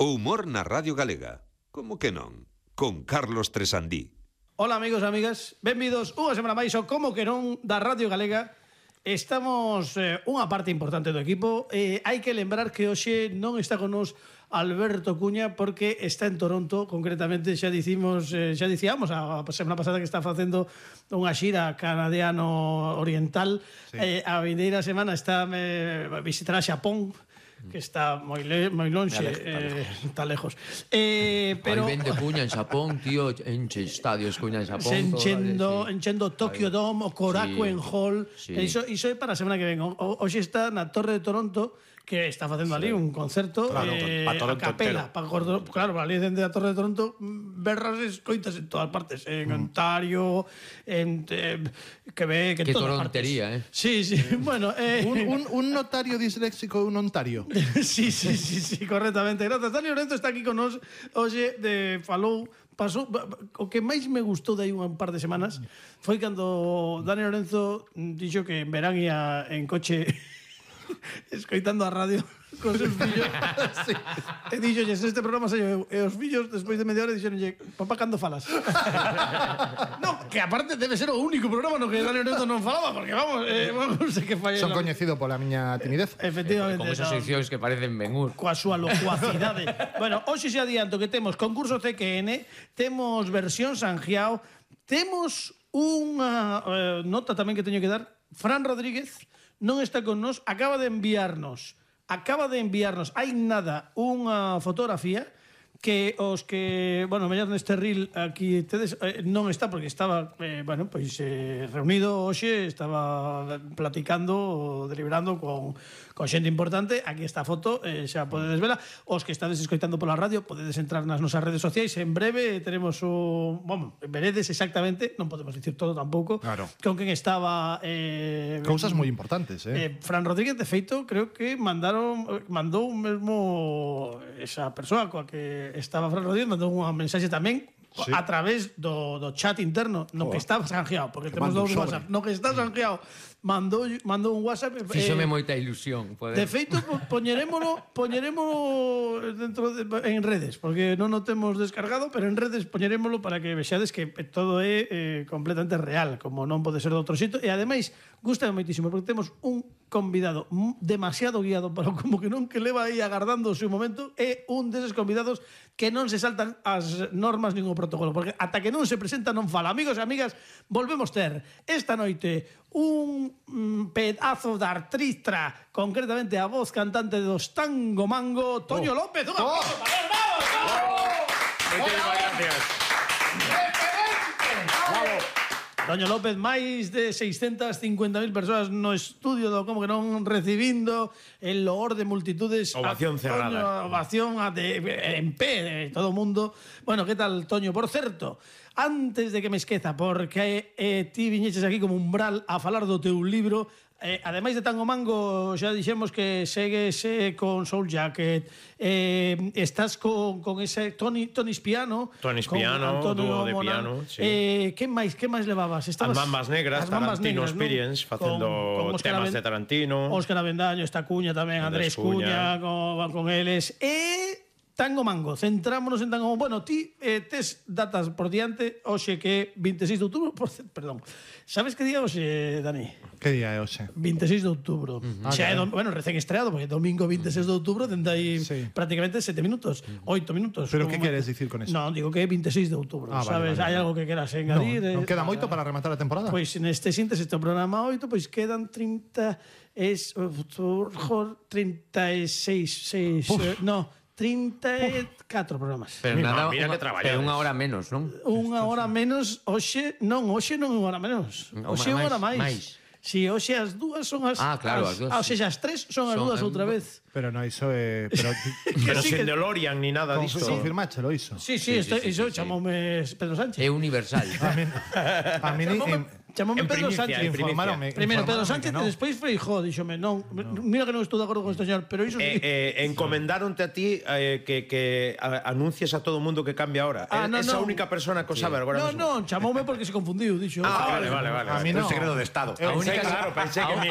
O humor na Radio Galega. Como que non? Con Carlos Tresandí. Ola amigos e amigas, benvidos unha semana máis ao Como que non da Radio Galega. Estamos unha parte importante do equipo. Hai que lembrar que hoxe non está con nos Alberto Cuña porque está en Toronto, concretamente xa dicíamos a semana pasada que está facendo unha xira canadiano oriental. Sí. A vindeira semana está visitará Xapón, que está moi lonxe, está lejos. Pero aí vende Cuña en Xapón, tío, enche estadios Cuña en Xapón. Enchendo Tokyo Dome, o Korakuen Hall. Sí. Iso é para a semana que ven. Hoxe está na Torre de Toronto, que está facendo ali un concerto, claro, a capela, claro, ali dende a Torre de Toronto berras escoitas en todas partes, en Ontario, en Quebec, en todas partes. Que torontería, Sí, bueno, un notario disléxico, un Ontario. Sí, correctamente. Grazas. Dani Lorenzo está aquí con nos hoxe, pasou, o que máis me gustou de aí un par de semanas foi cando Dani Lorenzo dixo que en verán ia en coche escoitando a radio con seus fillos. Sí. E dixolles, este programa sei e os fillos despois de media hora dixeronlle, papá, cando falas? No, que aparte debe ser o único programa no que Dani Lorenzo non falaba, porque vamos sei que falla. Son coñecido pola miña timidez. Efectivamente. Con esas seccións que parecen Ben-Hur. Coa súa locuacidade. Bueno, hoxe se adianto que temos concurso CQN, temos versión Sanjiao, temos unha nota tamén que teño que dar. Fran Rodríguez non está con nos, acaba de enviarnos hai nada unha fotografía que os que, bueno, mellor neste reel aquí tedes, non está porque estaba reunido hoxe, estaba platicando, deliberando con xente importante. Aquí está a foto, xa podedes vela. Os que estades escoitando pola radio podedes entrar nas nosas redes sociais. En breve teremos veredes exactamente, non podemos dicir todo tampouco, claro, con quen estaba cousas moi importantes, Fran Rodríguez, de feito, creo que mandou un mesmo esa persoa coa que estaba Fran Rodríguez, mandou unha mensaxe tamén, sí, a través do chat interno no que está sanjeado, porque temos dous WhatsApp, no que está sanjeado, mandou un WhatsApp. Fíxome moita ilusión. De feito, poñerémolo dentro en redes, porque non o temos descargado, pero en redes poñerémolo para que vexades que todo é completamente real, como non pode ser de outro xeito. E ademais, gústame moitísimo, porque temos un convidado demasiado guiado para como que non, que leva aí agardando o seu momento. É un deses convidados que non se saltan as normas nin o protocolo, porque ata que non se presenta non fala. Amigos e amigas, volvemos ter esta noite un pedazo de artista, concretamente a voz cantante dos Tango Mango, Toño López. ¡Bravo! Muchísimas gracias. Toño López, máis de 650.000 persoas no estudio do Como que non, recibindo el loor de multitudes. Ovación cerrada. Ovación en pé de todo o mundo. Bueno, que tal, Toño? Por certo, antes de que me esqueza, porque ti viñeches aquí como umbral a falar do teu libro. Ademais de Tango Mango, xa dixemos que segues con Soul Jacket, estás con ese Tony's Piano, dúo de piano, sí. Que máis levabas? As Bambas Negras, Tarantino Experience, facendo temas de Tarantino. Óscar Avendaño, está Cuña tamén, Andrés Cuña con eles. Tango Mango, centrámonos en Tango Mango. Bueno, ti tes datas por diante, hoxe que 26 de outubro, perdón. Sabes que día hoxe, Dani? Que día é hoxe? 26 de outubro. Xa é, bueno, recén estreado, porque domingo 26 de outubro tende aí prácticamente 7 minutos, 8 minutos. Pero que queres dicir con eso? Non, digo que é 26 de outubro, sabes? Hai algo que queras engadir? Non queda moito para rematar a temporada? Pois neste síntese este programa 8, pois quedan 36, 34 programas. Pero nada, mira que traballar. Unha hora menos, non? Unha hora menos, hoxe non é unha hora menos. Hoxe é unha hora máis. Si, hoxe as dúas son as... claro, as dúas. Ou seja, as tres son as dúas outra vez. Pero non, iso é... Pero sin DeLorean ni nada disto. Confirmáchelo, iso. Sí, iso chamoume Pedro Sánchez. É universal. A mí chamoume Pedro Sánchez. Primeiro Pedro Sánchez e despois Feijóo. Díxome, non, mira que non estou de acordo con este señor, pero iso... Encomendáronte a ti que anuncies a todo o mundo que cambia ahora. Esa única persona que o sabe agora mesmo. Non, chamoume porque se confundiu, dixo. Vale. A mí non. Un segredo de Estado. Claro, pensé que